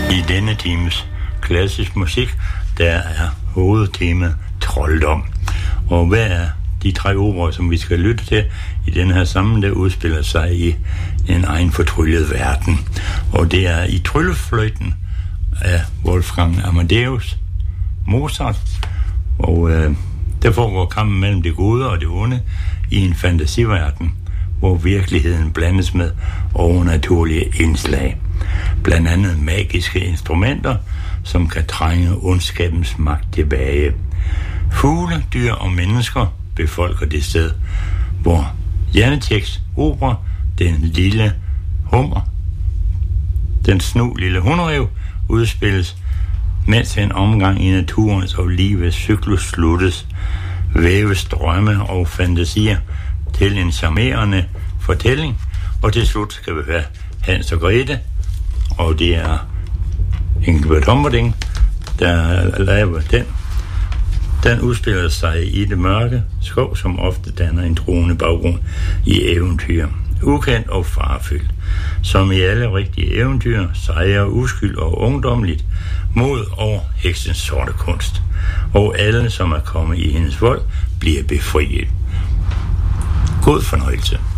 I denne times klassisk musik, der er hovedtemaet trolddom. Og hvad er de 3 operer, som vi skal lytte til i den her sammenhæng, der udspiller sig i en egen fortryllet verden. Og det er i Tryllefløjten af Wolfgang Amadeus Mozart. Og der foregår kampen mellem det gode og det onde i en fantasiverden, hvor virkeligheden blandes med overnaturlige indslag. Blandt andet magiske instrumenter, som kan trænge ondskabens magt tilbage. Fugle, dyr og mennesker befolker det sted, hvor Janeceks opera, Den lille hummer, den snu lille hundrev, udspilles, mens en omgang i naturens og livets cyklus sluttes, væves drømme og fantasier til en charmerende fortælling, og til slut skal vi høre Hans og Grete, og det er Engelbert Humperdinck, der laver den. Den udspiller sig i det mørke skov, som ofte danner en truende baggrund i eventyr. Ukendt og farefyldt. Som i alle rigtige eventyr, sejrer uskyld og ungdomligt mod over heksens sorte kunst. Og alle, som er kommet i hendes vold, bliver befriet. God fornøjelse.